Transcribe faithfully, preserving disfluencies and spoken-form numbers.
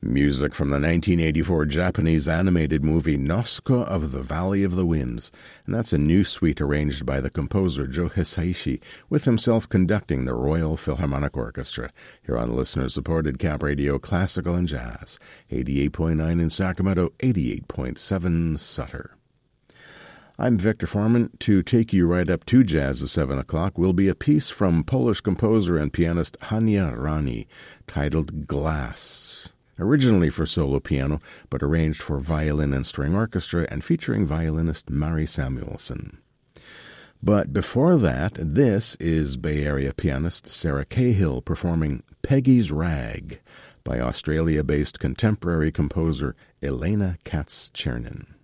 Music from the nineteen eighty-four Japanese animated movie Nausicaa of the Valley of the Winds, and that's a new suite arranged by the composer Joe Hisaishi, with himself conducting the Royal Philharmonic Orchestra, here on listener-supported Cap Radio Classical and Jazz, eighty-eight point nine in Sacramento, eighty-eight point seven Sutter. I'm Victor Foreman. To take you right up to jazz at seven o'clock will be a piece from Polish composer and pianist Hania Rani, titled Glass. Originally for solo piano, but arranged for violin and string orchestra and featuring violinist Mari Samuelson. But before that, this is Bay Area pianist Sarah Cahill performing Peggy's Rag by Australia-based contemporary composer Elena Katz-Chernin.